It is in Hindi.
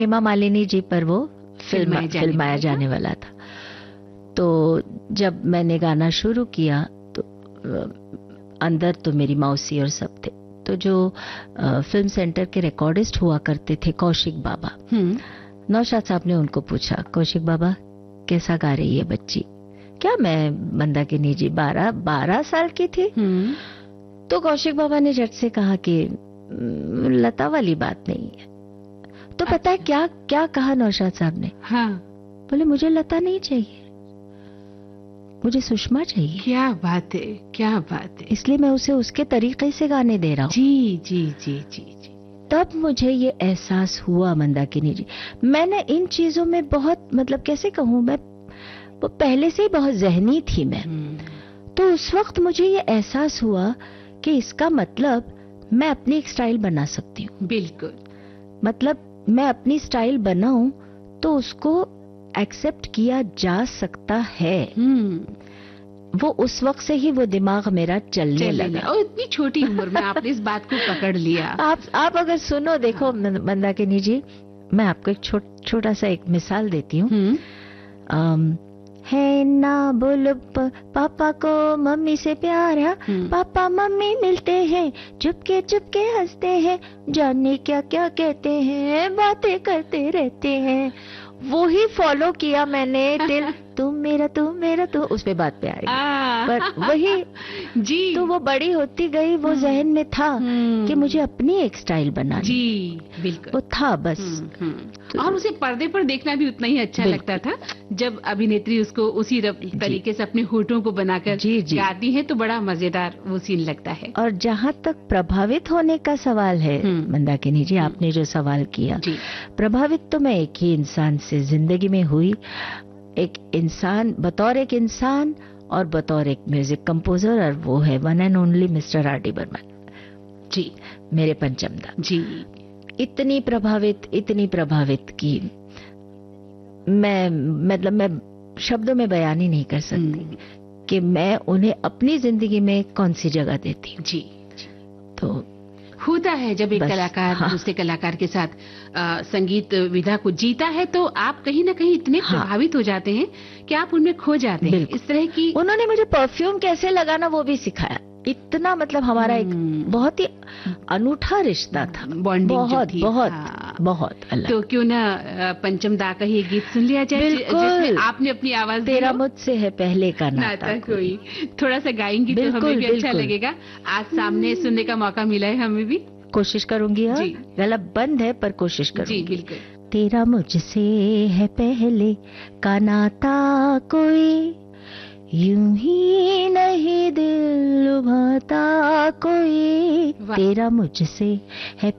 हेमा मालिनी जी पर वो फिल्माया जाने वाला था। तो जब मैंने गाना शुरू किया तो अंदर तो मेरी मौसी और सब थे। तो जो फिल्म सेंटर के रिकॉर्डिस्ट हुआ करते थे कौशिक बाबा, नौशाद साहब ने उनको पूछा, कौशिक बाबा कैसा गा रही है बच्ची? क्या मैं मंदाकिनी जी 12 साल की थी? तो कौशिक बाबा ने झट से कहा कि लता वाली बात नहीं है। तो पता है क्या क्या कहा नौशाद साहब ने? हाँ। बोले मुझे लता नहीं चाहिए, मुझे सुषमा चाहिए। क्या बात है, क्या बात है। इसलिए मैं उसे उसके तरीके से गाने दे रहा हूँ। जी जी जी जी जी। तब मुझे ये एहसास हुआ मंदाकिनी जी, मैंने इन चीजों में बहुत मतलब कैसे कहूँ, मैं वो पहले से ही बहुत जहनी थी मैं। तो उस वक्त मुझे ये एहसास हुआ कि इसका मतलब मैं अपनी एक स्टाइल बना सकती हूँ। बिल्कुल। मतलब मैं अपनी स्टाइल बनाऊं तो उसको एक्सेप्ट किया जा सकता है। वो उस वक्त से ही वो दिमाग मेरा चलने लगा। और इतनी छोटी उम्र में आपने इस बात को पकड़ लिया। आप अगर सुनो, देखो मंदाकिनी जी, मैं आपको एक छोटा सा एक मिसाल देती हूँ। है ना बोलो पापा को मम्मी से प्यार है, पापा मम्मी मिलते हैं, चुपके चुपके हंसते हैं, जाने क्या क्या कहते हैं, बातें करते रहते हैं। वो ही फॉलो किया मैंने, दिल तुम मेरा तू, उस पे बात पे आएगी। पर वही जी, तो वो बड़ी होती गई, वो जहन में था कि मुझे अपनी एक स्टाइल बनानी। जी बिल्कुल, वो था बस। और उसे पर्दे पर देखना भी उतना ही अच्छा लगता था जब अभिनेत्री उसको उसी तरीके से अपने होठों को बनाकर गाती है, तो बड़ा मजेदार वो सीन लगता है। और जहाँ तक प्रभावित होने का सवाल है मंदाकिनी जी, आपने जो सवाल किया, प्रभावित तो मैं एक ही इंसान से जिंदगी में हुई, एक इंसान बतौर एक इंसान और बतौर एक म्यूजिक कंपोजर, और वो है one and only mister R D Burman जी, मेरे पंचमदा जी। इतनी प्रभावित की मैं शब्दों में बयान ही नहीं कर सकती कि मैं उन्हें अपनी जिंदगी में कौन सी जगह देती हूँ। जी। तो होता है जब एक कलाकार दूसरे कलाकार के साथ संगीत विधा को जीता है, तो आप कहीं ना कहीं इतने प्रभावित हो जाते हैं कि आप उनमें खो जाते हैं। इस तरह की उन्होंने मुझे परफ्यूम कैसे लगाना वो भी सिखाया। इतना मतलब हमारा एक बहुत ही अनूठा रिश्ता था, बहुत अलग। तो क्यों ना पंचमदा का ही गीत सुन लिया जाए, जिसमें आपने अपनी आवाज तेरा मुझसे है पहले का नाता कोई। थोड़ा सा गाएंगी तो हमें भी अच्छा लगेगा। आज सामने सुनने का मौका मिला है, हमें भी कोशिश करूंगी। गला बंद है पर कोशिश करूंगी। जी बिल्कुल। तेरा मुझसे है पहले का नाता कोई, यूं ही नहीं दिल लुभाता कोई, तेरा मुझसे है